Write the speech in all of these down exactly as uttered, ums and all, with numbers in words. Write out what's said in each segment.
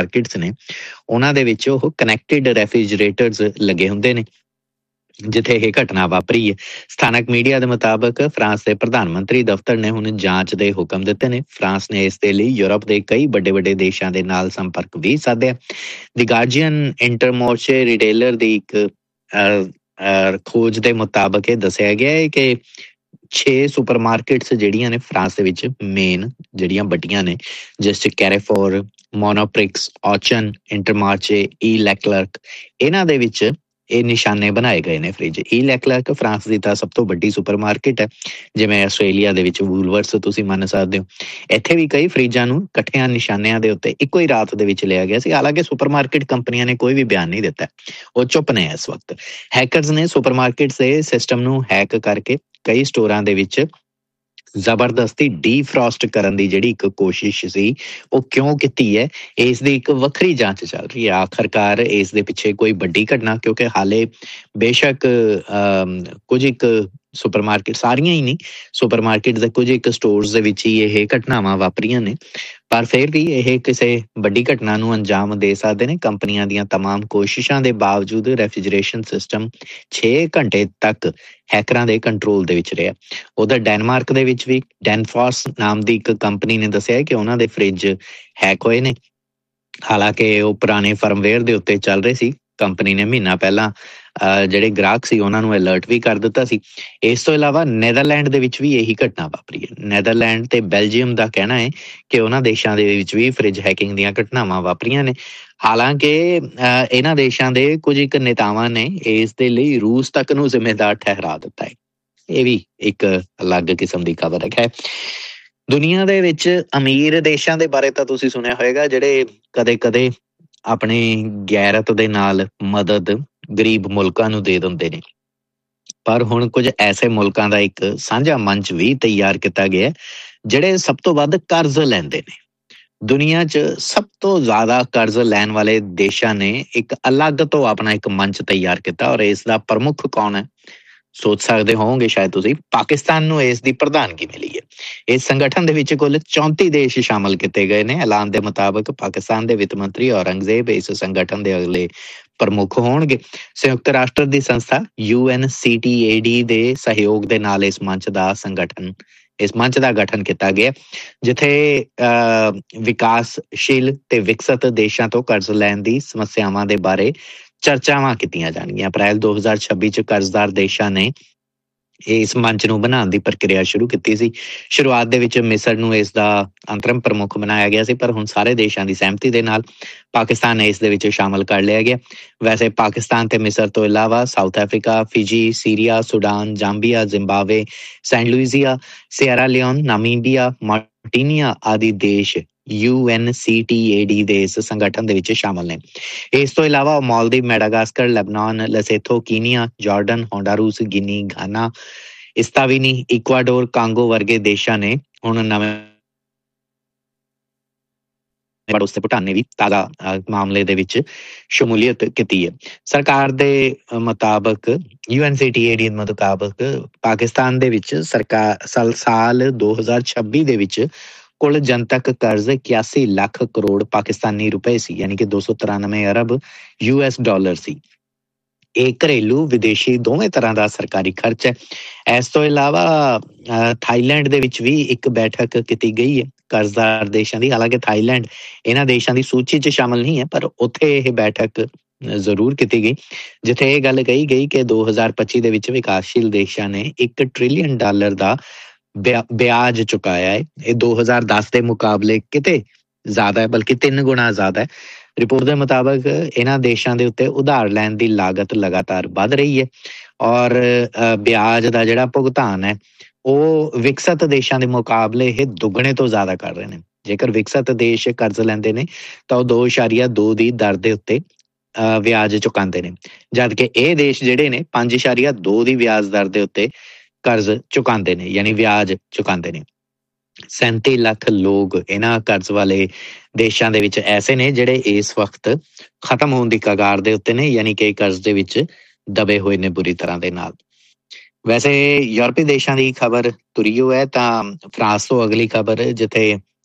Markets ਨੇ ਉਹਨਾਂ ਦੇ ਵਿੱਚ ਉਹ ਕਨੈਕਟਿਡ ਰੈਫ੍ਰਿਜਰੇਟਰਸ ਲੱਗੇ ਹੁੰਦੇ ਨੇ ਜਿੱਥੇ ਇਹ ਘਟਨਾ ਵਾਪਰੀ ਹੈ। ਸਥਾਨਕ ਮੀਡੀਆ ਦੇ ਮੁਤਾਬਕ ਫਰਾਂਸ ਦੇ ਪ੍ਰਧਾਨ ਮੰਤਰੀ ਦਫ਼ਤਰ ਨੇ ਹੁਣ ਜਾਂਚ ਦੇ ਹੁਕਮ ਦਿੱਤੇ ਨੇ। ਫਰਾਂਸ ਨੇ ਇਸ ਦੇ ਲਈ ਯੂਰਪ ਦੇ ਕਈ ਵੱਡੇ ਵੱਡੇ ਦੇਸ਼ਾਂ ਦੇ ਨਾਲ ਸੰਪਰਕ ਵੀ ਸਾਧਿਆ। ਦੀ ਗਾਰਡੀਅਨ ਇੰਟਰਮੋਰਚੇ ਰਿਟੇਲਰ ਦੀ ਇੱਕ ਖੋਜ ਦੇ ਮੁਤਾਬਕ ਇਹ ਦੱਸਿਆ ਗਿਆ ਹੈ ਕਿ ਛੇ ਸੁਪਰ ਮਾਰਕੀਟਸ ਜਿਹੜੀਆਂ ਨੇ ਫਰਾਂਸ ਦੇ ਵਿੱਚ ਮੇਨ ਜਿਹੜੀਆਂ ਵੱਡੀਆਂ ਨੇ, ਜਿਸ 'ਚ ਕੈਰੇਫੋਰ, ਮੋਨੋਪ੍ਰਿਕਸ, ਔਚਨ, ਇੰਟਰਮਾਰਚੇ, ਈ ਲੈਕਲਰਕ, ਇਹਨਾਂ ਦੇ ਵਿੱਚ ਇਹ ਨਿਸ਼ਾਨੇ ਬਣਾਏ ਗਏ ਨੇ ਫਰਿੱਜ। ਈ ਲੈਕਲਰਕ ਫਰਾਂਸ ਦੀ ਤਾਂ ਸਭ ਤੋਂ ਵੱਡੀ ਸੁਪਰ ਮਾਰਕੀਟ ਹੈ, ਜਿਵੇਂ ਆਸਟ੍ਰੇਲੀਆ ਦੇ ਵਿੱਚ ਵੂਲਵਰਸ ਤੁਸੀਂ ਮੰਨ ਸਕਦੇ ਹੋ। ਇੱਥੇ ਵੀ ਕਈ ਫਰਿੱਜਾਂ ਨੂੰ ਇਕੱਠਿਆਂ ਨਿਸ਼ਾਨਿਆਂ ਦੇ ਉੱਤੇ ਇੱਕੋ ਹੀ ਰਾਤ ਦੇ ਵਿੱਚ ਲਿਆ ਗਿਆ ਸੀ। ਹਾਲਾਂਕਿ ਸੁਪਰ ਮਾਰਕੀਟ ਕੰਪਨੀਆਂ ਨੇ ਕੋਈ ਵੀ ਬਿਆਨ ਨਹੀਂ ਦਿੱਤਾ, ਉਹ ਚੁੱਪ ਨੇ ਇਸ ਵਕਤ। ਹੈਕਰਸ ਨੇ ਸੁਪਰ ਮਾਰਕੀਟਸ ਦੇ ਸਿਸਟਮ ਨੂੰ ਹੈਕ ਕਰਕੇ ਕਈ ਸਟੋਰਾਂ ਦੇ ਵਿੱਚ ਜ਼ਬਰਦਸਤੀ ਡੀਫਰੋਸਟ ਕਰਨ ਦੀ ਜਿਹੜੀ ਇੱਕ ਕੋਸ਼ਿਸ਼ ਸੀ ਉਹ ਕਿਉਂ ਕੀਤੀ ਹੈ, ਇਸ ਦੀ ਇੱਕ ਵੱਖਰੀ ਜਾਂਚ ਚੱਲ ਰਹੀ ਹੈ। ਆਖਰਕਾਰ ਇਸ ਦੇ ਪਿੱਛੇ ਕੋਈ ਵੱਡੀ ਘਟਨਾ, ਕਿਉਂਕਿ ਹਾਲੇ ਬੇਸ਼ੱਕ ਕੁਝ ਇੱਕ ਸੁਪਰ ਮਾਰਕੀਟ, ਸਾਰੀਆਂ ਹੀ ਨਹੀਂ ਸੁਪਰ ਮਾਰਕੀਟ ਦੇ ਕੁਝ ਇੱਕ ਸਟੋਰਸ ਦੇ ਵਿੱਚ ਹੀ ਇਹ ਘਟਨਾਵਾਂ ਵਾਪਰੀਆਂ ਨੇ, ਪਰ ਫਿਰ ਵੀ ਇਹ ਕਿਸੇ ਵੱਡੀ ਘਟਨਾ ਨੂੰ ਅੰਜਾਮ ਦੇ ਸਕਦੇ ਨੇ। ਕੰਪਨੀਆਂ ਦੀਆਂ ਤਮਾਮ ਕੋਸ਼ਿਸ਼ਾਂ ਦੇ ਬਾਵਜੂਦ ਰੈਫ੍ਰਿਜਰੇਸ਼ਨ ਸਿਸਟਮ ਛੇ ਘੰਟੇ ਤੱਕ ਹੈਕਰਾਂ ਦੇ ਕੰਟਰੋਲ ਦੇ ਵਿੱਚ ਰਿਹਾ। ਉਧਰ ਡੈਨਮਾਰਕ ਦੇ ਵਿੱਚ ਵੀ ਡੈਨਫੋਸ ਨਾਮ ਦੀ ਇੱਕ ਕੰਪਨੀ ਨੇ ਦੱਸਿਆ ਕਿ ਉਹਨਾਂ ਦੇ ਫਰਿੱਜ ਹੈਕ ਹੋਏ ਨੇ। ਹਾਲਾਂਕਿ ਉਹ ਪੁਰਾਣੇ ਫਰਮਵੇਅਰ ਦੇ ਉੱਤੇ ਚੱਲ ਰਹੇ ਸੀ। ਕੰਪਨੀ ਨੇ ਮਹੀਨਾ ਪਹਿਲਾਂ ਜਿਹੜੇ ਗ੍ਰਾਹਕ ਸੀ ਉਹਨਾਂ ਨੂੰ ਅਲਰਟ ਵੀ ਕਰ ਦਿੱਤਾ ਸੀ। ਇਸ ਤੋਂ ਇਲਾਵਾ ਨੈਦਰਲੈਂਡ ਦੇ ਵਿੱਚ ਵੀ ਇਹੀ ਘਟਨਾ ਵਾਪਰੀ ਹੈ। ਨੈਦਰਲੈਂਡ ਤੇ ਬੈਲਜੀਅਮ ਦਾ ਕਹਿਣਾ ਹੈ ਕਿ ਉਹਨਾਂ ਦੇਸ਼ਾਂ ਦੇ ਵਿੱਚ ਵੀ ਫਰਿੱਜ ਹੈਕਿੰਗ ਦੀਆਂ ਘਟਨਾਵਾਂ ਵਾਪਰੀਆਂ ਨੇ। ਹਾਲਾਂਕਿ ਇਹਨਾਂ ਦੇਸ਼ਾਂ ਦੇ ਕੁਝ ਇੱਕ ਨੇਤਾਵਾਂ ਨੇ ਇਸ ਦੇ ਲਈ ਰੂਸ ਤੱਕ ਨੂੰ ਜ਼ਿੰਮੇਦਾਰ ਠਹਿਰਾ ਦਿੱਤਾ ਹੈ। ਇਹ ਵੀ ਇੱਕ ਅਲੱਗ ਕਿਸਮ ਦੀ ਖਬਰ ਹੈ। ਦੁਨੀਆ ਦੇ ਵਿੱਚ ਅਮੀਰ ਦੇਸ਼ਾਂ ਦੇ ਬਾਰੇ ਤਾਂ ਤੁਸੀਂ ਸੁਣਿਆ ਹੋਏਗਾ, ਜਿਹੜੇ ਕਦੇ ਕਦੇ ਆਪਣੀ ਗੈਰਤ ਦੇ ਨਾਲ ਮਦਦ ਗਰੀਬ ਮੁਲਕਾਂ ਨੂੰ ਦੇ ਦਿੰਦੇ ਨੇ, ਪਰ ਹੁਣ ਕੁਝ ਐਸੇ ਮੁਲਕਾਂ ਦਾ ਇੱਕ ਸਾਂਝਾ ਮੰਚ ਵੀ ਤਿਆਰ ਕੀਤਾ ਗਿਆ ਜਿਹੜੇ ਸਭ ਤੋਂ ਵੱਧ ਕਰਜ਼ ਲੈਂਦੇ ਨੇ। ਦੁਨੀਆ 'ਚ ਸਭ ਤੋਂ ਜ਼ਿਆਦਾ ਕਰਜ਼ ਲੈਣ ਵਾਲੇ ਦੇਸ਼ਾਂ ਨੇ ਇੱਕ ਅਲੱਗ ਤੋਂ ਆਪਣਾ ਇੱਕ ਮੰਚ ਤਿਆਰ ਕੀਤਾ, ਔਰ ਇਸ ਦਾ ਪ੍ਰਮੁੱਖ ਕੌਣ ਹੈ? ਸੋਚ ਸਕਦੇ ਹੋਵੋਗੇ ਸ਼ਾਇਦ ਤੁਸੀਂ, ਪਾਕਿਸਤਾਨ ਨੂੰ ਇਸ ਦੀ ਪ੍ਰਧਾਨਗੀ ਮਿਲੀ ਹੈ। ਇਸ ਸੰਗਠਨ ਦੇ ਵਿੱਚ ਕੁੱਲ ਚੌਂਤੀ ਦੇਸ਼ ਸ਼ਾਮਲ ਕੀਤੇ ਗਏ ਨੇ। ਐਲਾਨ ਦੇ ਮੁਤਾਬਕ ਪਾਕਿਸਤਾਨ ਦੇ ਵਿੱਤ ਮੰਤਰੀ ਔਰੰਗਜ਼ੇਬ ਇਸ ਸੰਗਠਨ ਦੇ ਅਗਲੇ ਪ੍ਰਮੁੱਖ ਹੋਣਗੇ। ਸੰਯੁਕਤ ਰਾਸ਼ਟਰ ਦੀ ਸੰਸਥਾ U N C T A D ਦੇ ਸਹਿਯੋਗ ਦੇ ਨਾਲ ਇਸ ਮੰਚ ਦਾ ਸੰਗਠਨ ਇਸ ਮੰਚ ਦਾ ਗਠਨ ਕੀਤਾ ਗਿਆ, ਜਿੱਥੇ ਅਹ ਵਿਕਾਸਸ਼ੀਲ ਤੇ ਵਿਕਸਿਤ ਦੇਸ਼ਾਂ ਤੋਂ ਕਰਜ਼ ਲੈਣ ਦੀ ਸਮੱਸਿਆਵਾਂ ਦੇ ਬਾਰੇ ਚਰਚਾਵਾਂ ਕੀਤੀਆਂ ਜਾਣਗੀਆਂ। ਅਪ੍ਰੈਲ ਦੋ ਹਜ਼ਾਰ ਛੱਬੀ 'ਚ ਕਰਜ਼ਦਾਰ ਦੇਸ਼ਾਂ ਨੇ ਇਸ ਮੰਚ ਨੂੰ ਬਣਾਉਣ ਦੀ ਪ੍ਰਕਿਰਿਆ ਸ਼ੁਰੂ ਕੀਤੀ ਸੀ। ਸ਼ੁਰੂਆਤ ਦੇ ਵਿੱਚ ਮਿਸਰ ਨੂੰ ਇਸ ਦਾ ਅੰਤਰਿਮ ਪ੍ਰਮੁੱਖ ਬਣਾਇਆ ਗਿਆ ਸੀ, ਪਰ ਹੁਣ ਸਾਰੇ ਦੇਸ਼ਾਂ ਦੀ ਸਹਿਮਤੀ ਦੇ ਨਾਲ ਪਾਕਿਸਤਾਨ ਇਸ ਦੇ ਵਿੱਚ ਸ਼ਾਮਲ ਕਰ ਲਿਆ ਗਿਆ। ਵੈਸੇ ਪਾਕਿਸਤਾਨ ਤੇ ਮਿਸਰ ਤੋਂ ਇਲਾਵਾ south Africa, Fiji, Syria, Sudan, ਜਾਂਬੀਆ, Zimbabwe, Saint ਲੂਈਜ਼ੀਆ, Sierra Leone, Namibia, ਮਾਰਟੀਨੀਆ ਆਦਿ ਦੇਸ਼ U N C T A D ਦੇ ਇਸ ਸੰਗਠਨ ਦੇ ਵਿੱਚ ਸ਼ਾਮਲ ਨੇ। ਇਸ ਤੋਂ ਇਲਾਵਾ ਮਾਲਦੀਵ, ਮੈਡਾਗਾਸਕਰ, ਲੈਬਨਾਨ, ਲੈਸੋਥੋ, ਕੀਨੀਆ, ਜਾਰਡਨ, ਹੋਂਡਾਰੂਸ, ਗਿਨੀ, ਗਾਨਾ, ਇਸਤਾਵੀਨੀ, ਇਕਵਾਡੋਰ, ਕਾਂਗੋ ਵਰਗੇ ਦੇਸ਼ਾਂ ਨੇ ਹੁਣ ਨਵੇਂ ਤੇ ਭੂਟਾਨ ਨੇ ਵੀ ਤਾਜ਼ਾ ਮਾਮਲੇ ਦੇ ਵਿੱਚ ਸ਼ਮੂਲੀਅਤ ਕੀਤੀ ਹੈ। ਸਰਕਾਰ ਦੇ ਮੁਤਾਬਕ U N C T A D ਮੁਤਾਬਕ ਪਾਕਿਸਤਾਨ ਦੇ ਵਿੱਚ ਸਰਕਾਰ ਸਾਲ ਸਾਲ ਦੋ ਹਜ਼ਾਰ ਛੱਬੀ ਦੇ ਵਿੱਚ ਕੁੱਲ ਜਨਤਕ ਕਰਜ਼ ਇਕਿਆਸੀ ਲੱਖ ਕਰੋੜ ਪਾਕਿਸਤਾਨੀ ਰੁਪਏ ਸੀ, ਯਾਨੀ ਕਿ ਦੋ ਸੌ ਤਰਾਨਵੇਂ ਅਰਬ ਯੂ ਐਸ ਡਾਲਰ ਸੀ। ਇਹ ਘਰੇਲੂ ਵਿਦੇਸ਼ੀ ਦੋਵੇਂ ਤਰ੍ਹਾਂ ਦਾ ਸਰਕਾਰੀ ਖਰਚ ਹੈ। ਇਸ ਤੋਂ ਇਲਾਵਾ ਥਾਈਲੈਂਡ ਦੇ ਵਿੱਚ ਵੀ ਇੱਕ ਬੈਠਕ ਕੀਤੀ ਗਈ ਹੈ ਕਰਜ਼ਦਾਰ ਦੇਸ਼ਾਂ ਦੀ। ਹਾਲਾਂਕਿ ਥਾਈਲੈਂਡ ਇਹਨਾਂ ਦੇਸ਼ਾਂ ਦੀ ਸੂਚੀ 'ਚ ਸ਼ਾਮਲ ਨਹੀਂ ਹੈ, ਪਰ ਉੱਥੇ ਇਹ ਬੈਠਕ ਜ਼ਰੂਰ ਕੀਤੀ ਗਈ, ਜਿੱਥੇ ਇਹ ਗੱਲ ਕਹੀ ਗਈ ਕਿ ਦੋ ਹਜ਼ਾਰ ਪੱਚੀ ਦੇ ਵਿੱਚ ਵਿਕਾਸਸ਼ੀਲ ਦੇਸ਼ਾਂ ਨੇ ਇੱਕ ਟ੍ਰਿਲੀਅਨ ਡਾਲਰ ਦਾ ਵਿਆਜ ਚੁਕਾਇਆ ਹੈ। ਇਹ ਦੋ ਹਜ਼ਾਰ ਦਸ ਦੇ ਮੁਕਾਬਲੇ ਕਿਤੇ ਜ਼ਿਆਦਾ ਹੈ, ਬਲਕਿ ਤਿੰਨ ਗੁਣਾ ਜ਼ਿਆਦਾ ਹੈ। ਰਿਪੋਰਟ ਦੇ ਮੁਤਾਬਕ ਇਹਨਾਂ ਦੇਸ਼ਾਂ ਦੇ ਉੱਤੇ ਉਧਾਰ ਲੈਣ ਦੀ ਲਾਗਤ ਲਗਾਤਾਰ ਵੱਧ ਰਹੀ ਹੈ, ਔਰ ਵਿਆਜ ਦਾ ਜਿਹੜਾ ਭੁਗਤਾਨ ਹੈ ਉਹ ਵਿਕਸਿਤ ਦੇਸ਼ਾਂ ਦੇ ਮੁਕਾਬਲੇ ਇਹ ਦੁੱਗਣੇ ਤੋਂ ਜ਼ਿਆਦਾ ਕਰ ਰਹੇ ਨੇ। ਜੇਕਰ ਵਿਕਸਿਤ ਦੇਸ਼ ਕਰਜ਼ ਲੈਂਦੇ ਨੇ ਤਾਂ ਉਹ ਦੋ ਇਸ਼ਾਰੀਆ ਦੋ ਦੀ ਦਰ ਦੇ ਉੱਤੇ ਵਿਆਜ ਚੁਕਾਉਂਦੇ ਨੇ, ਜਦਕਿ ਇਹ ਦੇਸ਼ ਜਿਹੜੇ ਨੇ ਪੰਜ ਇਸ਼ਾਰੀਆ ਦੋ ਦੀ ਵਿਆਜ ਦਰ ਦੇ ਉੱਤੇ ਕਰਜ਼ ਚੁਕਾਉਂਦੇ ਨੇ, ਯਾਨੀ ਵਿਆਜ ਚੁਕਾਉਂਦੇ ਨੇ। ਸੈਂਤੀ ਲੱਖ ਲੋਕ ਇਹਨਾਂ ਕਰਜ਼ ਵਾਲੇ ਦੇਸ਼ਾਂ ਦੇ ਵਿੱਚ ਐਸੇ ਨੇ ਜਿਹੜੇ ਇਸ ਵਕਤ ਖਤਮ ਹੋਣ ਦੀ ਕਗਾਰ ਦੇ ਉੱਤੇ ਨੇ, ਯਾਨੀ ਕਿ ਕਰਜ਼ ਦੇ ਵਿੱਚ ਦਬੇ ਹੋਏ ਨੇ ਬੁਰੀ ਤਰ੍ਹਾਂ ਦੇ ਨਾਲ। ਵੈਸੇ ਯੂਰਪੀ ਦੇਸ਼ਾਂ ਦੀ ਖਬਰ ਤੁਰੀਓ ਹੈ ਤਾਂ ਫਰਾਂਸ ਤੋਂ ਅਗਲੀ ਖਬਰ, ਜਿੱਥੇ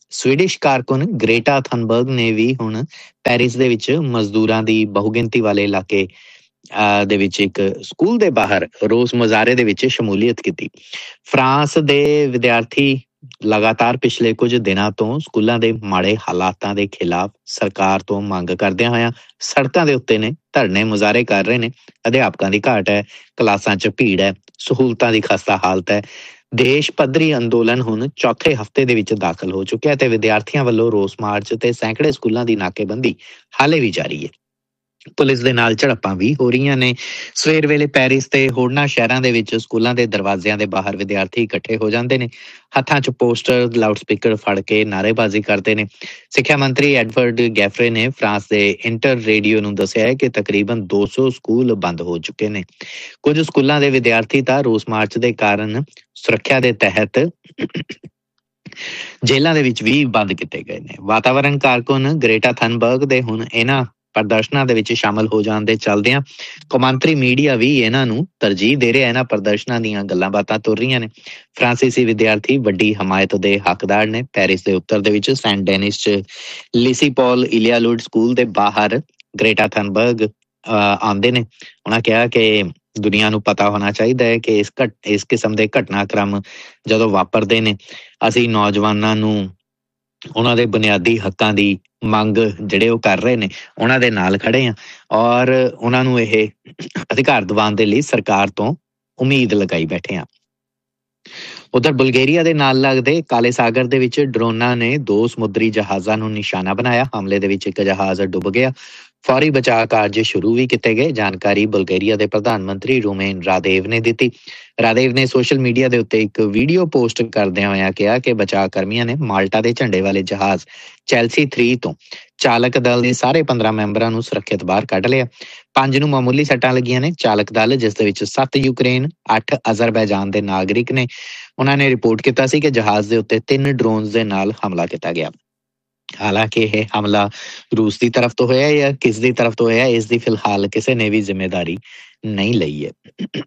ਸਵੀਡਿਸ਼ ਕਾਰਕੁਨ ਗ੍ਰੇਟਾ ਥਨਬਰਗ ਨੇ ਵੀ ਹੁਣ ਪੈਰਿਸ ਦੇ ਵਿੱਚ ਮਜ਼ਦੂਰਾਂ ਦੀ ਬਹੁਗਿਣਤੀ ਵਾਲੇ ਇਲਾਕੇ ਅਹ ਦੇ ਵਿੱਚ ਇੱਕ ਸਕੂਲ ਦੇ ਬਾਹਰ ਰੋਸ ਮੁਜ਼ਾਹਰੇ ਦੇ ਵਿੱਚ ਸ਼ਮੂਲੀਅਤ ਕੀਤੀ। ਫਰਾਂਸ ਦੇ ਵਿਦਿਆਰਥੀ ਲਗਾਤਾਰ ਪਿਛਲੇ ਕੁਝ ਦਿਨਾਂ ਤੋਂ ਸਕੂਲਾਂ ਦੇ ਮਾੜੇ ਹਾਲਾਤਾਂ ਦੇ ਖਿਲਾਫ ਸਰਕਾਰ ਤੋਂ ਮੰਗ ਕਰਦਿਆਂ ਹੋਇਆਂ ਸੜਕਾਂ ਦੇ ਉੱਤੇ ਨੇ, ਧਰਨੇ ਮੁਜ਼ਾਹਰੇ ਕਰ ਰਹੇ ਨੇ। ਅਧਿਆਪਕਾਂ ਦੀ ਘਾਟ ਹੈ, ਕਲਾਸਾਂ 'ਚ ਭੀੜ ਹੈ, ਸਹੂਲਤਾਂ ਦੀ ਖਸਤਾ ਹਾਲਤ ਹੈ। ਦੇਸ਼ ਪੱਧਰੀ ਅੰਦੋਲਨ ਹੁਣ ਚੌਥੇ ਹਫ਼ਤੇ ਦੇ ਵਿੱਚ ਦਾਖਲ ਹੋ ਚੁੱਕਿਆ ਤੇ ਵਿਦਿਆਰਥੀਆਂ ਵੱਲੋਂ ਰੋਸ ਮਾਰਚ ਤੇ ਸੈਂਕੜੇ ਸਕੂਲਾਂ ਦੀ ਨਾਕੇਬੰਦੀ ਹਾਲੇ ਵੀ ਜਾਰੀ ਹੈ। ਪੁਲਿਸ ਦੇ ਨਾਲ ਝੜਪਾਂ ਵੀ ਹੋ ਰਹੀਆਂ ਨੇ। ਸਵੇਰ ਵੇਲੇ ਪੈਰਿਸ ਤੇ ਹੋਰਨਾਂ ਸ਼ਹਿਰਾਂ ਦੇ ਵਿੱਚ ਸਕੂਲਾਂ ਦੇ ਦਰਵਾਜ਼ਿਆਂ ਦੇ ਬਾਹਰ ਵਿਦਿਆਰਥੀ ਇਕੱਠੇ ਹੋ ਜਾਂਦੇ ਨੇ, ਹੱਥਾਂ 'ਚ ਪੋਸਟਰ, ਲਾਊਡ ਸਪੀਕਰ ਫੜ ਕੇ ਨਾਅਰੇਬਾਜ਼ੀ ਕਰਦੇ ਨੇ। ਸਿੱਖਿਆ ਮੰਤਰੀ ਐਡਵਰਡ ਗੈਫਰੇ ਨੇ ਫਰਾਂਸ ਦੇ ਇੰਟਰ ਰੇਡੀਓ ਨੂੰ ਦੱਸਿਆ ਹੈ ਕਿ ਤਕਰੀਬਨ ਦੋ ਸੌ ਸਕੂਲ ਬੰਦ ਹੋ ਚੁੱਕੇ ਨੇ। ਕੁਝ ਸਕੂਲਾਂ ਦੇ ਵਿਦਿਆਰਥੀ ਤਾਂ ਰੋਸ ਮਾਰਚ ਦੇ ਕਾਰਨ ਸੁਰੱਖਿਆ ਦੇ ਤਹਿਤ ਜੇਲ੍ਹਾਂ ਦੇ ਵਿੱਚ ਵੀ ਬੰਦ ਕੀਤੇ ਗਏ ਨੇ। ਵਾਤਾਵਰਣ ਕਾਰਕੁਨ ਗ੍ਰੇਟਾ ਥਨਬਰਗ ਦੇ ਹੁਣ ਇਹਨਾਂ ਪ੍ਰਦਰਸ਼ਨਾਂ ਦੇ ਵਿੱਚ ਸ਼ਾਮਲ ਹੋ ਜਾਣ ਦੇ ਚੱਲਦਿਆਂ ਕੌਮਾਂਤਰੀ ਮੀਡੀਆ ਵੀ ਇਹਨਾਂ ਨੂੰ ਤਰਜੀਹ ਦੇ ਰਿਹਾ। ਇਹਨਾਂ ਪ੍ਰਦਰਸ਼ਨਾਂ ਦੀਆਂ ਗੱਲਾਂ ਬਾਤਾਂ ਤੁਰ ਰਹੀਆਂ ਨੇ। ਫਰਾਂਸੀਸੀ ਵਿਦਿਆਰਥੀ ਵੱਡੀ ਹਮਾਇਤ ਦੇ ਹੱਕਦਾਰ ਨੇ। ਪੈਰਿਸ ਦੇ ਉੱਤਰ ਦੇ ਵਿੱਚ ਸੈਂਟ ਡੈਨਿਸ 'ਚ ਲਿਸੀ ਪੌਲ ਇਲੀਆਲੁਡ ਸਕੂਲ ਦੇ ਬਾਹਰ ਗ੍ਰੇਟਾ ਥਨਬਰਗ ਆਉਂਦੇ ਨੇ। ਉਹਨਾਂ ਕਿਹਾ ਕਿ ਦੁਨੀਆ ਨੂੰ ਪਤਾ ਹੋਣਾ ਚਾਹੀਦਾ ਹੈ ਕਿ ਇਸ ਘਟ ਇਸ ਕਿਸਮ ਦੇ ਘਟਨਾਕ੍ਰਮ ਜਦੋਂ ਵਾਪਰਦੇ ਨੇ, ਅਸੀਂ ਨੌਜਵਾਨਾਂ ਨੂੰ ਉਹਨਾਂ ਦੇ ਬੁਨਿਆਦੀ ਹੱਕਾਂ ਦੀ ਮੰਗ ਜਿਹੜੇ ਉਹ ਕਰ ਰਹੇ ਨੇ ਉਹਨਾਂ ਦੇ ਨਾਲ ਖੜੇ ਆ ਔਰ ਉਹਨਾਂ ਨੂੰ ਇਹ ਅਧਿਕਾਰ ਦਿਵਾਉਣ ਦੇ ਲਈ ਸਰਕਾਰ ਤੋਂ ਉਮੀਦ ਲਗਾਈ ਬੈਠੇ ਆ। ਉਧਰ ਬੁਲਗੇਰੀਆ ਦੇ ਨਾਲ ਲੱਗਦੇ ਕਾਲੇ ਸਾਗਰ ਦੇ ਵਿੱਚ ਡਰੋਨਾਂ ਨੇ ਦੋ ਸਮੁੰਦਰੀ ਜਹਾਜ਼ਾਂ ਨੂੰ ਨਿਸ਼ਾਨਾ ਬਣਾਇਆ। ਹਮਲੇ ਦੇ ਵਿੱਚ ਇੱਕ ਜਹਾਜ਼ ਡੁੱਬ ਗਿਆ। ਫੌਰੀ ਬਚਾਅ ਕਾਰਜ ਸ਼ੁਰੂ ਵੀ ਕੀਤੇ ਗਏ। ਜਾਣਕਾਰੀ ਬੁਲਗੇਰੀਆ ਦੇ ਪ੍ਰਧਾਨ ਮੰਤਰੀ ਰੂਮੇਨ ਰਾਦੇਵ ਨੇ ਦਿੱਤੀ। ਰਾਦੇਵ ਨੇ ਸੋਸ਼ਲ ਮੀਡੀਆ ਦੇ ਉੱਤੇ ਇੱਕ ਵੀਡੀਓ ਪੋਸਟ ਕਰਦਿਆਂ ਹੋਇਆਂ ਕਿਹਾ ਕਿ ਬਚਾਅ ਕਰਮੀਆਂ ਨੇ ਮਾਲਟਾ ਦੇ ਝੰਡੇ ਵਾਲੇ ਜਹਾਜ਼ ਚੈਲਸੀ ਥ੍ਰੀ ਤੋਂ ਚਾਲਕ ਦਲ ਦੇ ਸਾਰੇ ਪੰਦਰਾਂ ਮੈਂਬਰਾਂ ਨੂੰ ਸੁਰੱਖਿਅਤ ਬਾਹਰ ਕੱਢ ਲਿਆ। ਪੰਜ ਨੂੰ ਮਾਮੂਲੀ ਸੱਟਾਂ ਲੱਗੀਆਂ ਨੇ। ਚਾਲਕ ਦਲ, ਜਿਸ ਦੇ ਵਿੱਚ ਸੱਤ ਯੂਕਰੇਨ, ਅੱਠ ਅਜ਼ਰਬੈਜਾਨ ਦੇ ਨਾਗਰਿਕ ਨੇ, ਉਹਨਾਂ ਨੇ ਰਿਪੋਰਟ ਕੀਤਾ ਸੀ ਕਿ ਜਹਾਜ਼ ਦੇ ਉੱਤੇ ਤਿੰਨ ਡਰੋਨਸ ਦੇ ਨਾਲ ਹਮਲਾ ਕੀਤਾ ਗਿਆ। ਹਾਲਾਂਕਿ ਇਹ ਹਮਲਾ ਰੂਸ ਦੀ ਤਰਫ ਤੋਂ ਹੋਇਆ ਜਾਂ ਕਿਸ ਦੀ ਤਰਫ ਤੋਂ ਹੋਇਆ, ਇਸ ਦੀ ਫਿਲਹਾਲ ਕਿਸੇ ਨੇ ਵੀ ਜ਼ਿੰਮੇਦਾਰੀ ਨਹੀਂ ਲਈ ਹੈ।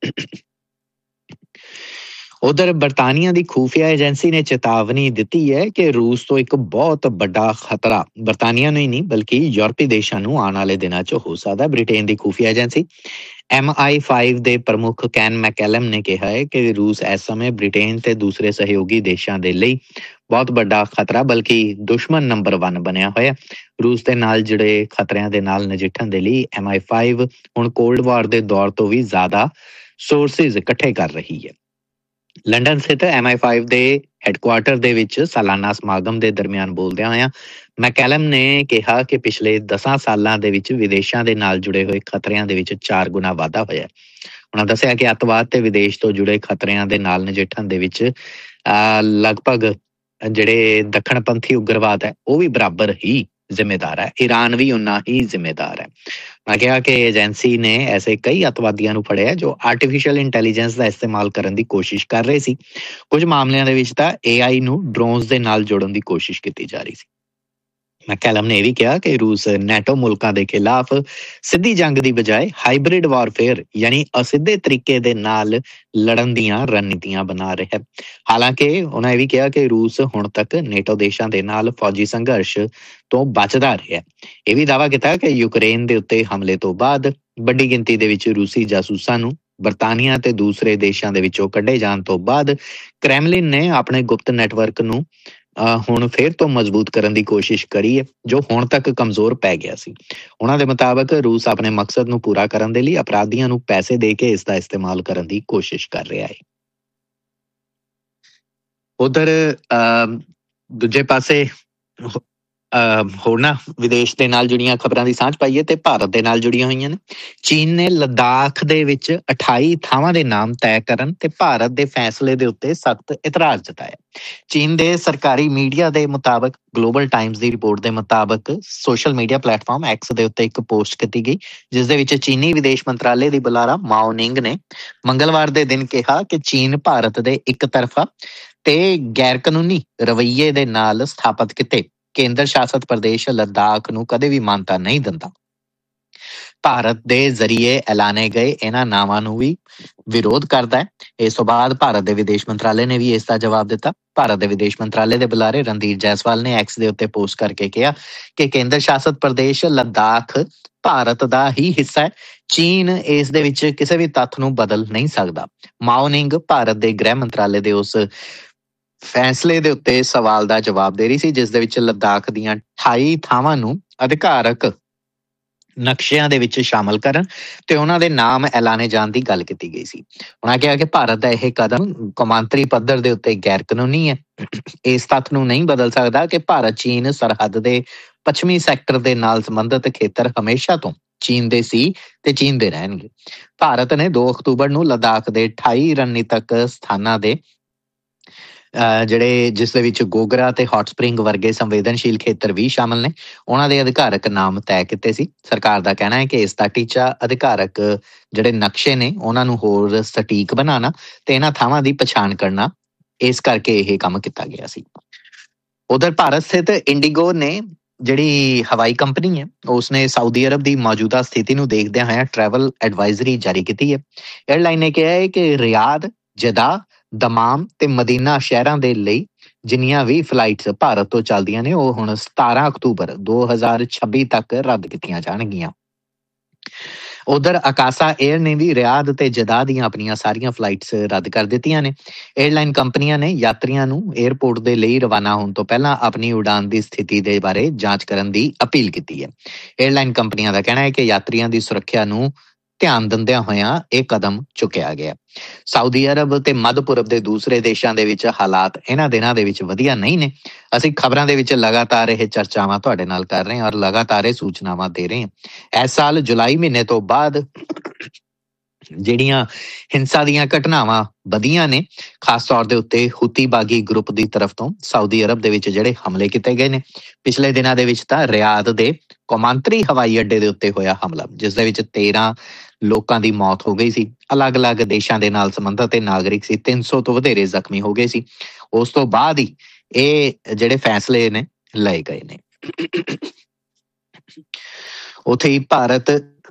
ਉਧਰ ਬਰਤਾਨੀਆ ਦੀ ਖੂਫੀਆ ਏਜੰਸੀ ਨੇ ਚੇਤਾਵਨੀ ਦਿੱਤੀ ਹੈ ਕਿ ਰੂਸ ਤੋਂ ਇੱਕ ਬਹੁਤ ਵੱਡਾ ਖਤਰਾ ਬਰਤਾਨੀਆ ਨੂੰ ਹੀ ਨਹੀਂ ਬਲਕਿ ਯੂਰਪੀ ਦੇਸ਼ਾਂ ਨੂੰ ਆਉਣ ਵਾਲੇ ਦਿਨਾਂ 'ਚ ਹੋ ਸਕਦਾ। Britain the ਖੂਫੀਆ agency M I five ਦੇ ਪ੍ਰਮੁੱਖ ਕੈਨ ਮੈਕੈਲਮ ਨੇ ਕਿਹਾ ਹੈ ਕਿ ਰੂਸ ਇਸ ਸਮੇਂ ਬ੍ਰਿਟੇਨ ਤੇ ਦੂਸਰੇ ਸਹਿਯੋਗੀ ਦੇਸ਼ਾਂ ਦੇ ਲਈ ਬਹੁਤ ਵੱਡਾ ਖਤਰਾ ਬਲਕਿ ਦੁਸ਼ਮਣ ਨੰਬਰ ਵਨ ਬਣਿਆ ਹੋਇਆ। ਰੂਸ ਦੇ ਨਾਲ ਜੁੜੇ ਖਤਰਿਆਂ ਦੇ ਨਾਲ ਨਜਿੱਠਣ ਦੇ ਲਈ ਐਮ ਆਈ ਫਾਈਵ ਹੁਣ ਕੋਲਡ ਵਾਰ ਦੇ ਦੌਰ ਤੋਂ ਵੀ ਜ਼ਿਆਦਾ ਸੋਰਸਿਸ ਇਕੱਠੇ ਕਰ ਰਹੀ ਹੈ। ਲੰਡਨ ਸਥਿਤ ਐਮ ਆਈ ਫਾਈਵ ਦੇ ਹੈਡਕੁਆਰਟਰ ਦੇ ਵਿੱਚ ਸਾਲਾਨਾ ਸਮਾਗਮ ਦੇ ਦਰਮਿਆਨ ਬੋਲਦਿਆਂ ਹੋਇਆਂ ਮੈਕੈਲਮ ਨੇ ਕਿਹਾ ਕਿ ਪਿਛਲੇ ਦਸਾਂ ਸਾਲਾਂ ਦੇ ਵਿੱਚ ਵਿਦੇਸ਼ਾਂ ਦੇ ਨਾਲ ਜੁੜੇ ਹੋਏ ਖਤਰਿਆਂ ਦੇ ਵਿੱਚ ਚਾਰ ਗੁਣਾ ਵਾਧਾ ਹੋਇਆ। ਉਹਨਾਂ ਦੱਸਿਆ ਕਿ ਅੱਤਵਾਦ ਤੇ ਵਿਦੇਸ਼ ਤੋਂ ਜੁੜੇ ਖਤਰਿਆਂ ਦੇ ਨਾਲ ਨਜਿੱਠਣ ਦੇ ਵਿੱਚ ਅਹ ਲਗਭਗ ਜਿਹੜੇ ਦੱਖਣ ਪੰਥੀ ਉਗਰਵਾਦ ਹੈ ਉਹ ਵੀ ਬਰਾਬਰ ਹੀ ਜ਼ਿੰਮੇਦਾਰ ਹੈ। ਈਰਾਨ ਵੀ ਉਨਾ ਹੀ ਜ਼ਿੰਮੇਦਾਰ ਹੈ। ਮੈਂ ਕਿਹਾ ਕਿ ਏਜੰਸੀ ਨੇ ਐਸੇ ਕਈ ਅੱਤਵਾਦੀਆਂ ਨੂੰ ਫੜਿਆ ਜੋ ਆਰਟੀਫਿਸ਼ੀਅਲ ਇੰਟੈਲੀਜੈਂਸ ਦਾ ਇਸਤੇਮਾਲ ਕਰਨ ਦੀ ਕੋਸ਼ਿਸ਼ ਕਰ ਰਹੇ ਸੀ। ਕੁਝ ਮਾਮਲਿਆਂ ਦੇ ਵਿੱਚ ਤਾਂ ਏ ਆਈ ਨੂੰ ਡਰੋਨਸ ਦੇ ਨਾਲ ਜੋੜਨ ਦੀ ਕੋਸ਼ਿਸ਼ ਕੀਤੀ ਜਾ ਰਹੀ ਸੀ। ਮੈਕੈਲਮ ਨੇ ਇਹ ਵੀ ਕਿਹਾ ਕਿ ਰੂਸ ਨੈਟੋ ਮੁਲਕਾਂ ਦੇ ਖਿਲਾਫ ਸਿੱਧੀ ਜੰਗ ਦੀ ਬਜਾਏ ਹਾਈਬ੍ਰਿਡ ਵਾਰਫੇਅਰ ਯਾਨੀ ਅਸਿੱਧੇ ਤਰੀਕੇ ਦੇ ਨਾਲ ਲੜਨ ਦੀਆਂ ਰਣਨੀਤੀਆਂ ਬਣਾ ਰਿਹਾ ਹੈ। ਹਾਲਾਂਕਿ ਉਹਨਾਂ ਇਹ ਵੀ ਕਿਹਾ ਕਿ ਰੂਸ ਹੁਣ ਤੱਕ ਨੇਟੋ ਦੇਸ਼ਾਂ ਦੇ ਨਾਲ ਫੌਜੀ ਸੰਘਰਸ਼ ਤੋਂ ਬਚਦਾ ਰਿਹਾ। ਇਹ ਵੀ ਦਾਅਵਾ ਕੀਤਾ ਕਿ ਯੂਕਰੇਨ ਦੇ ਉੱਤੇ ਹਮਲੇ ਤੋਂ ਬਾਅਦ ਵੱਡੀ ਗਿਣਤੀ ਦੇ ਵਿੱਚ ਰੂਸੀ ਜਾਸੂਸਾਂ ਨੂੰ ਬਰਤਾਨੀਆ ਤੇ ਦੂਸਰੇ ਦੇਸ਼ਾਂ ਦੇ ਵਿੱਚੋਂ ਕੱਢੇ ਜਾਣ ਤੋਂ ਬਾਅਦ ਕ੍ਰੈਮਲਿਨ ਨੇ ਆਪਣੇ ਗੁਪਤ ਨੈਟਵਰਕ ਨੂੰ ਹੁਣ ਫਿਰ ਤੋਂ ਮਜ਼ਬੂਤ ਕਰਨ ਦੀ ਕੋਸ਼ਿਸ਼ ਕਰੀ ਹੈ ਜੋ ਹੁਣ ਤੱਕ ਕਮਜ਼ੋਰ ਪੈ ਗਿਆ ਸੀ। ਉਹਨਾਂ ਦੇ ਮੁਤਾਬਕ ਰੂਸ ਆਪਣੇ ਮਕਸਦ ਨੂੰ ਪੂਰਾ ਕਰਨ ਦੇ ਲਈ ਅਪਰਾਧੀਆਂ ਨੂੰ ਪੈਸੇ ਦੇ ਕੇ ਇਸ ਦਾ ਇਸਤੇਮਾਲ ਕਰਨ ਦੀ ਕੋਸ਼ਿਸ਼ ਕਰ ਰਿਹਾ ਹੈ। ਉਧਰ ਅਹ ਦੂਜੇ ਪਾਸੇ ਹੋਰਨਾਂ ਵਿਦੇਸ਼ ਦੇ ਨਾਲ ਜੁੜੀਆਂ ਖਬਰਾਂ ਦੀ ਸਾਂਝ ਪਾਈਏ ਤੇ ਭਾਰਤ ਦੇ ਨਾਲ ਜੁੜੀਆਂ ਹੋਈਆਂ ਨੇ। ਚੀਨ ਨੇ ਲੱਦਾਖ ਦੇ ਵਿੱਚ ਅਠਾਈ ਥਾਵਾਂ ਦੇ ਨਾਮ ਤੈਅ ਕਰਨ ਤੇ ਭਾਰਤ ਦੇ ਫੈਸਲੇ ਦੇ ਉੱਤੇ ਸਖਤ ਇਤਰਾਜ਼ ਜਤਾਇਆ। ਚੀਨ ਦੇ ਸਰਕਾਰੀ ਮੀਡੀਆ ਦੇ ਮੁਤਾਬਕ ਗਲੋਬਲ ਟਾਈਮਸ ਦੀ ਰਿਪੋਰਟ ਦੇ ਮੁਤਾਬਕ ਸੋਸ਼ਲ ਮੀਡੀਆ ਪਲੇਟਫਾਰਮ ਐਕਸ ਦੇ ਉੱਤੇ ਇੱਕ ਪੋਸਟ ਕੀਤੀ ਗਈ ਜਿਸ ਦੇ ਵਿੱਚ ਚੀਨੀ ਵਿਦੇਸ਼ ਮੰਤਰਾਲੇ ਦੀ ਬੁਲਾਰਾ ਮਾਓ ਨਿੰਗ ਨੇ ਮੰਗਲਵਾਰ ਦੇ ਦਿਨ ਕਿਹਾ ਕਿ ਚੀਨ ਭਾਰਤ ਦੇ ਇੱਕ ਤਰਫਾ ਤੇ ਗੈਰ ਕਾਨੂੰਨੀ ਰਵੱਈਏ ਦੇ ਨਾਲ ਸਥਾਪਿਤ ਕੀਤੇ ਕੇਂਦਰ ਸ਼ਾਸਤ ਪ੍ਰਦੇਸ਼ ਲੱਦਾਖ ਨੂੰ ਕਦੇ ਵੀ ਮਾਨਤਾ ਨਹੀਂ ਦਿੰਦਾ। ਭਾਰਤ ਦੇ ਜ਼ਰੀਏ ਐਲਾਨੇ ਗਏ ਇਹਨਾਂ ਨਾਵਾਂ ਨੂੰ ਵੀ ਵਿਰੋਧ ਕਰਦਾ ਹੈ। ਇਸ ਤੋਂ ਬਾਅਦ ਭਾਰਤ ਦੇ ਵਿਦੇਸ਼ ਮੰਤਰਾਲੇ ਨੇ ਵੀ ਇਸ ਦਾ ਜਵਾਬ ਦਿੱਤਾ। ਭਾਰਤ ਦੇ ਵਿਦੇਸ਼ ਮੰਤਰਾਲੇ ਦੇ ਬੁਲਾਰੇ ਰਣਧੀਰ ਜੈਸਵਾਲ ਨੇ ਐਕਸ ਦੇ ਉੱਤੇ ਪੋਸਟ ਕਰਕੇ ਕਿਹਾ ਕਿ ਕੇਂਦਰ ਸ਼ਾਸਤ ਪ੍ਰਦੇਸ਼ ਲੱਦਾਖ ਭਾਰਤ ਦਾ ਹੀ ਹਿੱਸਾ ਹੈ। ਚੀਨ ਇਸ ਦੇ ਵਿੱਚ ਕਿਸੇ ਵੀ ਤੱਥ ਨੂੰ ਬਦਲ ਨਹੀਂ ਸਕਦਾ। ਮਾਓ ਨਿੰਗ ਭਾਰਤ ਦੇ ਗ੍ਰਹਿ ਮੰਤਰਾਲੇ ਦੇ ਉਸ ਫੈਸਲੇ ਦੇ ਉੱਤੇ ਸਵਾਲ ਦਾ ਜਵਾਬ ਦੇ ਰਹੀ ਸੀ ਜਿਸ ਦੇ ਵਿੱਚ ਲੱਦਾਖ ਦੀਆਂ ਅਠਾਈ ਥਾਵਾਂ ਨੂੰ ਅਧਿਕਾਰਕ ਨਕਸ਼ਿਆਂ ਦੇ ਵਿੱਚ ਸ਼ਾਮਲ ਕਰਨ ਤੇ ਉਹਨਾਂ ਦੇ ਨਾਮ ਐਲਾਨੇ ਜਾਣ ਦੀ ਗੱਲ ਕੀਤੀ ਗਈ ਸੀ। ਉਹਨਾਂ ਕਿਹਾ ਕਿ ਭਾਰਤ ਦਾ ਇਹ ਕਦਮ ਕੌਮਾਂਤਰੀ ਪੱਧਰ ਦੇ ਉੱਤੇ ਗੈਰ ਕਾਨੂੰਨੀ ਹੈ। ਇਸ ਤੱਥ ਨੂੰ ਨਹੀਂ ਬਦਲ ਸਕਦਾ ਕਿ ਭਾਰਤ ਚੀਨ ਸਰਹੱਦ ਦੇ ਪੱਛਮੀ ਸੈਕਟਰ ਦੇ ਨਾਲ ਸੰਬੰਧਿਤ ਖੇਤਰ ਹਮੇਸ਼ਾ ਤੋਂ ਚੀਨ ਦੇ ਸੀ ਤੇ ਚੀਨ ਦੇ ਰਹਿਣਗੇ। ਭਾਰਤ ਨੇ ਦੋ ਅਕਤੂਬਰ ਨੂੰ ਲੱਦਾਖ ਦੇ ਅਠਾਈ ਰਣਨੀਤਕ ਸਥਾਨਾਂ ਦੇ ਜਿਹੜੇ ਜਿਸ ਦੇ ਵਿੱਚ ਗੋਗਰਾ ਤੇ ਹੌਟ ਸਪ੍ਰਿੰਗ ਵਰਗੇ ਸੰਵੇਦਨਸ਼ੀਲ ਖੇਤਰ ਵੀ ਸ਼ਾਮਲ ਨੇ ਉਹਨਾਂ ਦੇ ਅਧਿਕਾਰਕ ਨਾਮ ਤੈਅ ਕੀਤੇ ਸੀ। ਸਰਕਾਰ ਦਾ ਕਹਿਣਾ ਹੈ ਕਿ ਇਸ ਦਾ ਟੀਚਾ ਅਧਿਕਾਰਕ ਜਿਹੜੇ ਨਕਸ਼ੇ ਨੇ ਉਹਨਾਂ ਨੂੰ ਹੋਰ ਸਟੀਕ ਬਣਾਉਣਾ ਤੇ ਇਹਨਾਂ ਥਾਵਾਂ ਦੀ ਪਛਾਣ ਕਰਨਾ, ਇਸ ਕਰਕੇ ਇਹ ਕੰਮ ਕੀਤਾ ਗਿਆ ਸੀ। ਉਧਰ ਭਾਰਤ ਸਥਿਤ ਇੰਡੀਗੋ ਨੇ ਜਿਹੜੀ ਹਵਾਈ ਕੰਪਨੀ ਹੈ ਉਸਨੇ ਸਾਊਦੀ ਅਰਬ ਦੀ ਮੌਜੂਦਾ ਸਥਿਤੀ ਨੂੰ ਦੇਖਦਿਆਂ ਹੋਇਆਂ ਟਰੈਵਲ ਐਡਵਾਈਜ਼ਰੀ ਜਾਰੀ ਕੀਤੀ ਹੈ। ਏਅਰਲਾਈਨ ਨੇ ਕਿਹਾ ਹੈ ਕਿ ਰਿਆਦ, ਜਦਾ, ਦਮਾਮ ਤੇ ਮਦੀਨਾ ਸ਼ਹਿਰਾਂ ਦੇ ਲਈ ਜਿੰਨੀਆਂ ਵੀ ਫਲਾਈਟਸ ਭਾਰਤ ਤੋਂ ਚੱਲਦੀਆਂ ਨੇ ਉਹ ਹੁਣ ਸਤਾਰਾਂ ਅਕਤੂਬਰ ਦੋ ਹਜ਼ਾਰ ਛੱਬੀ ਤੱਕ ਰੱਦ ਕੀਤੀਆਂ ਜਾਣਗੀਆਂ। ਉਧਰ ਆਕਾਸਾ ਏਅਰ ਨੇ ਵੀ ਰਿਆਦ ਤੇ ਜਦਾ ਦੀਆਂ ਆਪਣੀਆਂ ਸਾਰੀਆਂ ਫਲਾਈਟਸ ਰੱਦ ਕਰ ਦਿੱਤੀਆਂ ਨੇ। ਏਅਰਲਾਈਨ ਕੰਪਨੀਆਂ ਨੇ ਯਾਤਰੀਆਂ ਨੂੰ ਏਅਰਪੋਰਟ ਦੇ ਲਈ ਰਵਾਨਾ ਹੋਣ ਤੋਂ ਪਹਿਲਾਂ ਆਪਣੀ ਉਡਾਨ ਦੀ ਸਥਿਤੀ ਦੇ ਬਾਰੇ ਜਾਂਚ ਕਰਨ ਦੀ ਅਪੀਲ ਕੀਤੀ ਹੈ। ਏਅਰਲਾਈਨ ਕੰਪਨੀਆਂ ਦਾ ਕਹਿਣਾ ਹੈ ਕਿ ਯਾਤਰੀਆਂ ਦੀ ਸੁਰੱਖਿਆ ਨੂੰ ਧਿਆਨ ਦਿੰਦਿਆਂ ਹੋਇਆਂ ਇਹ ਕਦਮ ਚੁੱਕਿਆ ਗਿਆ। ਸਾਊਦੀ ਅਰਬ ਤੇ ਮੱਧ ਪੂਰਬ ਦੇ ਦੂਸਰੇ ਦੇਸ਼ਾਂ ਦੇ ਵਿੱਚ ਹਾਲਾਤ ਇਹਨਾਂ ਦਿਨਾਂ ਦੇ ਵਿੱਚ ਵਧੀਆ ਨਹੀਂ ਨੇ। ਅਸੀਂ ਖਬਰਾਂ ਦੇ ਵਿੱਚ ਲਗਾਤਾਰ ਇਹ ਚਰਚਾਵਾਂ ਤੁਹਾਡੇ ਨਾਲ ਕਰ ਰਹੇ ਹਾਂ ਔਰ ਲਗਾਤਾਰ ਇਹ ਸੂਚਨਾਵਾਂ ਦੇ ਰਹੇ ਹਾਂ। ਇਸ ਸਾਲ ਜੁਲਾਈ ਮਹੀਨੇ ਤੋਂ ਬਾਅਦ ਜਿਹੜੀਆਂ ਹਿੰਸਾ ਦੀਆਂ ਘਟਨਾਵਾਂ ਵਧੀਆਂ ਨੇ, ਖਾਸ ਤੌਰ ਦੇ ਉੱਤੇ ਹੁਤੀ ਬਾਗੀ ਗਰੁੱਪ ਦੀ ਤਰਫ ਤੋਂ ਸਾਊਦੀ ਅਰਬ ਦੇ ਵਿੱਚ ਜਿਹੜੇ ਹਮਲੇ ਕੀਤੇ ਗਏ ਨੇ। ਪਿਛਲੇ ਦਿਨਾਂ ਦੇ ਵਿੱਚ ਤਾਂ ਰਿਆਦ ਦੇ ਕੌਮਾਂਤਰੀ ਹਵਾਈ ਅੱਡੇ ਦੇ ਉੱਤੇ ਹੋਇਆ ਹਮਲਾ ਜਿਸ ਦੇ ਵਿੱਚ ਤੇਰਾਂ ਲੋਕਾਂ ਦੀ ਮੌਤ ਹੋ ਗਈ ਸੀ। ਅਲੱਗ-ਅਲੱਗ ਦੇਸ਼ਾਂ ਦੇ ਨਾਲ ਸੰਬੰਧਿਤ ਤੇ ਨਾਗਰਿਕ ਸੀ। ਤਿੰਨ ਸੌ ਤੋਂ ਵਧੇਰੇ ਜ਼ਖਮੀ ਹੋ ਗਏ ਸੀ। ਉਸ ਤੋਂ ਬਾਅਦ ਹੀ ਇਹ ਜਿਹੜੇ ਫੈਸਲੇ ਨੇ ਲਏ ਗਏ ਨੇ। ਉੱਥੇ ਹੀ ਭਾਰਤ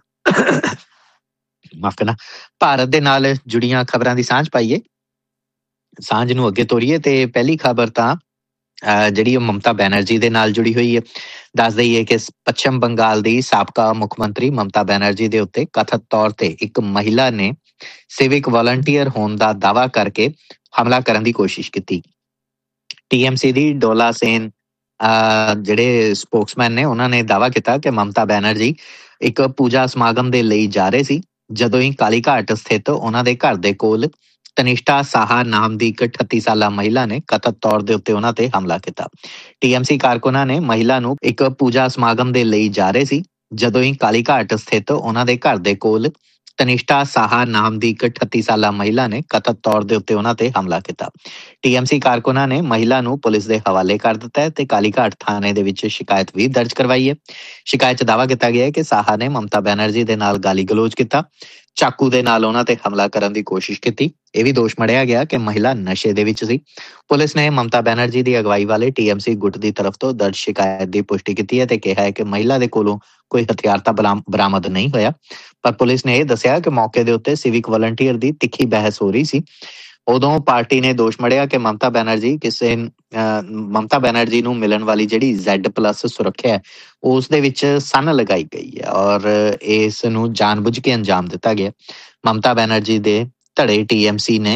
ਮਾਫ ਕਰਨਾ ਭਾਰਤ ਦੇ ਨਾਲ ਜੁੜੀਆਂ ਖਬਰਾਂ ਦੀ ਸਾਂਝ ਪਾਈਏ, ਸਾਂਝ ਨੂੰ ਅੱਗੇ ਤੋਰੀਏ ਤੇ ਪਹਿਲੀ ਖਬਰ ਤਾਂ ਜਿਹੜੀ ਉਹ ਮਮਤਾ ਬੈਨਰਜੀ ਦੇ ਨਾਲ ਜੁੜੀ ਹੋਈ ਹੈ। ਦੱਸ ਦਈਏ ਕਿ ਪੱਛਮ ਬੰਗਾਲ ਦੀ ਸਾਬਕਾ ਮੁੱਖ ਮੰਤਰੀ ਮਮਤਾ ਬੈਨਰਜੀ ਦੇ ਉੱਤੇ ਕਥਿਤ ਤੌਰ ਤੇ ਇੱਕ ਮਹਿਲਾ ਨੇ ਸਿਵਿਕ ਵਾਲੰਟੀਅਰ ਹੋਣ ਦਾ ਦਾਅਵਾ ਕਰਕੇ ਹਮਲਾ ਕਰਨ ਦੀ ਕੋਸ਼ਿਸ਼ ਕੀਤੀ। ਟੀਐਮਸੀ ਦੀ ਡੋਲਾ ਸੇਨ ਜਿਹੜੇ ਸਪੋਕਸਮੈਨ ਨੇ ਉਹਨਾਂ ਨੇ ਦਾਅਵਾ ਕੀਤਾ ਕਿ ਮਮਤਾ ਬੈਨਰਜੀ ਇੱਕ ਪੂਜਾ ਸਮਾਗਮ ਦੇ ਲਈ ਜਾ ਰਹੇ ਸੀ ਜਦੋਂ ਹੀ ਕਾਲੀਘਾਟ ਸਥਿਤ ਉਹਨਾਂ ਦੇ ਘਰ ਦੇ ਕੋਲ ਤਨਿਸ਼ਟਾ ਸਾਹਾ ਨਾਮ ਦੀ ਇੱਕ ਅਠੱਤੀ ਸਾਲਾ ਮਹਿਲਾ ਨੇ ਕਥਿਤ ਤੌਰ ਦੇ ਉੱਤੇ ਉਹਨਾਂ ਤੇ ਹਮਲਾ ਕੀਤਾ। ਟੀਐਮਸੀ ਕਾਰਕੁਨਾਂ ਨੇ ਮਹਿਲਾ ਨੂੰ ਇੱਕ ਪੂਜਾ ਸਮਾਗਮ ਦੇ ਲਈ ਜਾ ਰਹੇ ਸੀ ਜਦੋਂ ਹੀ ਕਾਲੀਘਾਟ ਸਥਿਤ ਉਹਨਾਂ ਦੇ ਘਰ ਦੇ ਕੋਲ ਤਨਿਸ਼ਟਾ ਸਾਹਾ ਨਾਮ ਦੀ ਇੱਕ ਅਠੱਤੀ ਸਾਲਾ ਮਹਿਲਾ ਨੇ ਕਥਿਤ ਤੌਰ ਦੇ ਉੱਤੇ ਉਹਨਾਂ ਤੇ ਹਮਲਾ ਕੀਤਾ। ਟੀਐਮਸੀ ਕਾਰਕੁਨਾਂ ਨੇ ਮਹਿਲਾ ਨੂੰ ਪੁਲਿਸ ਦੇ ਹਵਾਲੇ ਕਰ ਦਿੱਤਾ ਹੈ ਤੇ ਕਾਲੀਘਾਟ ਥਾਣੇ ਦੇ ਵਿੱਚ ਸ਼ਿਕਾਇਤ ਵੀ ਦਰਜ ਕਰਵਾਈ ਹੈ। ਸ਼ਿਕਾਇਤ 'ਚ ਦਾਅਵਾ ਕੀਤਾ ਗਿਆ ਹੈ ਕਿ ਸਾਹਾ ਨੇ ਮਮਤਾ ਬੈਨਰਜੀ ਦੇ ਨਾਲ ਗਾਲੀ ਗਲੋਚ ਕੀਤਾ, ਚਾਕੂ ਦੇ ਨਾਲ ਉਹਨਾਂ ਤੇ ਹਮਲਾ ਕਰਨ ਦੀ ਕੋਸ਼ਿਸ਼ ਕੀਤੀ। ਇਹ ਵੀ ਦੋਸ਼ ਮੜਿਆ ਗਿਆ ਕਿ ਮਹਿਲਾ ਨਸ਼ੇ ਦੇ ਵਿੱਚ ਸੀ। ਪੁਲਿਸ ਨੇ ਮਮਤਾ ਬੈਨਰਜੀ ਦੀ ਅਗਵਾਈ ਵਾਲੇ ਟੀਐਮਸੀ ਗੁੱਟ ਦੀ ਤਰਫ ਤੋਂ ਦਰਜ ਸ਼ਿਕਾਇਤ ਦੀ ਪੁਸ਼ਟੀ ਕੀਤੀ ਹੈ ਤੇ ਕਿਹਾ ਹੈ ਕਿ ਮਹਿਲਾ ਦੇ ਕੋਲੋਂ ਕੋਈ ਹਥਿਆਰ ਤਾਂ ਬਰਾਮਦ ਨਹੀਂ ਹੋਇਆ, ਪਰ ਪੁਲਿਸ ਨੇ ਇਹ ਦੱਸਿਆ ਕਿ ਮੌਕੇ ਦੇ ਉੱਤੇ ਸਿਵਿਕ ਵਾਲੰਟੀਅਰ ਦੀ ਤਿੱਖੀ ਬਹਿਸ ਹੋ ਰਹੀ ਸੀ। ਉਦੋਂ ਪਾਰਟੀ ਨੇ ਦੋਸ਼ ਮੜਿਆ ਕਿ ਮਮਤਾ ਬੈਨਰਜੀ ਕਿਸੇ ਮਮਤਾ ਬੈਨਰਜੀ ਨੂੰ ਮਿਲਣ ਵਾਲੀ ਜਿਹੜੀ ਜ਼ੈਡ ਪਲੱਸ ਸੁਰੱਖਿਆ ਉਸ ਦੇ ਵਿੱਚ ਸੰਨ ਲਗਾਈ ਗਈ ਹੈ ਔਰ ਇਸ ਨੂੰ ਜਾਣਬੁੱਝ ਕੇ ਅੰਜਾਮ ਦਿੱਤਾ ਗਿਆ। ਮਮਤਾ ਬੈਨਰਜੀ ਦੇ ਧੜੇ ਟੀਐਮਸੀ ਨੇ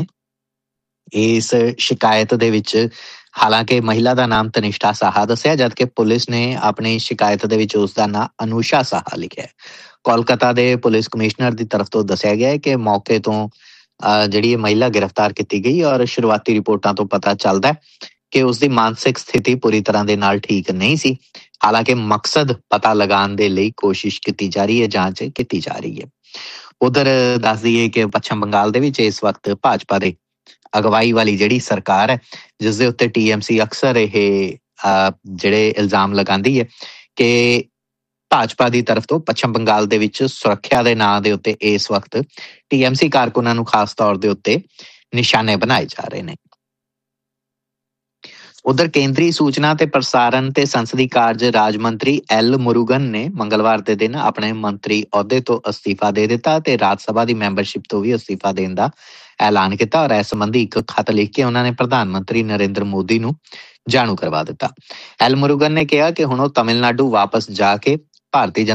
ਇਸ ਸ਼ਿਕਾਇਤ ਦੇ ਵਿੱਚ ਹਾਲਾਂਕਿ ਮਹਿਲਾ ਦਾ ਨਾਮ ਤਨਿਸ਼ਟਾ ਸਾਹਾ ਦੱਸਿਆ ਜਦਕਿ ਪੁਲਿਸ ਨੇ ਆਪਣੀ ਸ਼ਿਕਾਇਤ ਦੇ ਵਿੱਚ ਉਸ ਦਾ ਨਾਮ ਅਨੂਸ਼ਾ ਸਾਹਾ ਲਿਖਿਆ। ਕੋਲਕਾਤਾ ਦੇ ਪੁਲਿਸ ਕਮਿਸ਼ਨਰ ਦੀ ਤਰਫ ਤੋਂ ਦੱਸਿਆ ਗਿਆ ਹੈ ਕਿ ਮੌਕੇ ਤੋਂ ਜਿਹੜੀ ਇਹ ਮਹਿਲਾ ਗ੍ਰਿਫਤਾਰ ਕੀਤੀ ਗਈ ਔਰ ਸ਼ੁਰੂਆਤੀ ਰਿਪੋਰਟਾਂ ਤੋਂ ਪਤਾ ਚੱਲਦਾ ਹੈ ਕਿ ਉਸਦੀ ਮਾਨਸਿਕ ਸਥਿਤੀ ਪੂਰੀ ਤਰ੍ਹਾਂ ਦੇ ਨਾਲ ਠੀਕ ਨਹੀਂ ਸੀ। ਹਾਲਾਂਕਿ ਮਕਸਦ ਪਤਾ ਲਗਾਉਣ ਦੇ ਲਈ ਕੋਸ਼ਿਸ਼ ਕੀਤੀ ਜਾ ਰਹੀ ਹੈ, ਜਾਂਚ ਕੀਤੀ ਜਾ ਰਹੀ ਹੈ। ਉਧਰ ਦੱਸ ਦਈਏ ਕਿ ਪੱਛਮ ਬੰਗਾਲ ਦੇ ਵਿੱਚ ਇਸ ਵਕਤ ਭਾਜਪਾ ਦੇ ਅਗਵਾਈ ਵਾਲੀ ਜਿਹੜੀ ਸਰਕਾਰ ਹੈ ਜਿਸ ਦੇ ਉੱਤੇ ਟੀਐਮਸੀ ਅਕਸਰ ਇਹ ਜਿਹੜੇ ਇਲਜ਼ਾਮ ਲਗਾਉਂਦੀ ਹੈ ਕਿ ਭਾਜਪਾ ਦੀ ਤਰਫ ਤੋਂ ਪੱਛਮ ਬੰਗਾਲ ਦੇ ਵਿੱਚ ਸੁਰੱਖਿਆ ਦੇ ਨਾਂ ਦੇ ਉੱਤੇ ਇਸ ਵਕਤ ਟੀਐਮਸੀ ਕਾਰਕੁਨਾਂ ਨੂੰ ਖਾਸ ਤੌਰ ਦੇ ਉੱਤੇ ਨਿਸ਼ਾਨੇ ਬਣਾਏ ਜਾ ਰਹੇ ਨੇ। ਉਧਰ ਕੇਂਦਰੀ ਸੂਚਨਾ ਤੇ ਪ੍ਰਸਾਰਣ ਤੇ ਸੰਸਦੀ ਕਾਰਜ ਰਾਜ ਮੰਤਰੀ ਐਲ ਮੁਰੂਗਨ ਨੇ ਮੰਗਲਵਾਰ ਦੇ ਦਿਨ ਆਪਣੇ ਮੰਤਰੀ ਅਹੁਦੇ ਤੋਂ ਅਸਤੀਫਾ ਦੇ ਦਿੱਤਾ ਤੇ ਰਾਜ ਸਭਾ ਦੀ ਮੈਂਬਰਸ਼ਿਪ ਤੋਂ ਵੀ ਅਸਤੀਫਾ ਦੇਣ ਦਾ ਐਲਾਨ ਕੀਤਾ ਔਰ ਇਸ ਸੰਬੰਧੀ ਇੱਕ ਖਤ ਲਿਖ ਕੇ ਉਹਨਾਂ ਨੇ ਪ੍ਰਧਾਨ ਮੰਤਰੀ ਨਰਿੰਦਰ ਮੋਦੀ ਨੂੰ ਜਾਣੂ ਕਰਵਾ ਦਿੱਤਾ। ਐਲ ਮੁਰੂਗਨ ਨੇ ਕਿਹਾ ਕਿ ਹੁਣ ਉਹ ਤਮਿਲਨਾਡੂ ਵਾਪਸ ਜਾ ਕੇ ਭਾਰਤੀ